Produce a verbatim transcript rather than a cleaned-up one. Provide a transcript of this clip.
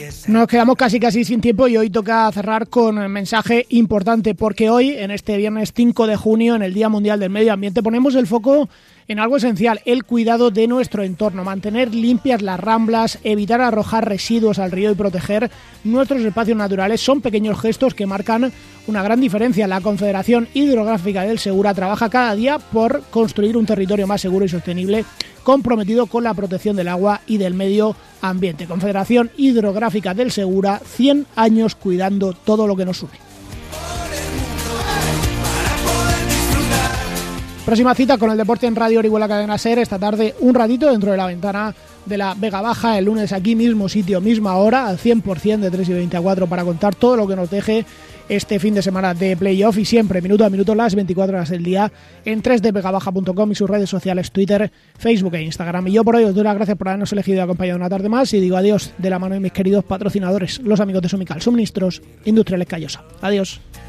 Nos quedamos casi casi sin tiempo y hoy toca cerrar con un mensaje importante, porque hoy, en este viernes cinco de junio, en el Día Mundial del Medio Ambiente, ponemos el foco en algo esencial: el cuidado de nuestro entorno, mantener limpias las ramblas, evitar arrojar residuos al río y proteger nuestros espacios naturales. Son pequeños gestos que marcan una gran diferencia. La Confederación Hidrográfica del Segura trabaja cada día por construir un territorio más seguro y sostenible, comprometido con la protección del agua y del medio ambiente. Confederación Hidrográfica del Segura, cien años cuidando todo lo que nos une. Próxima cita con el deporte en Radio Orihuela Cadena Ser, esta tarde un ratito dentro de la ventana de la Vega Baja, el lunes aquí mismo sitio, misma hora, al cien por ciento de tres y veinte a cuatro, para contar todo lo que nos deje este fin de semana de playoff, y siempre minuto a minuto las veinticuatro horas del día en tres d vega baja punto com y sus redes sociales Twitter, Facebook e Instagram. Y yo por hoy os doy las gracias por habernos elegido y acompañado una tarde más, y digo adiós de la mano de mis queridos patrocinadores, los amigos de Sumical, Suministros Industriales Callosa. Adiós.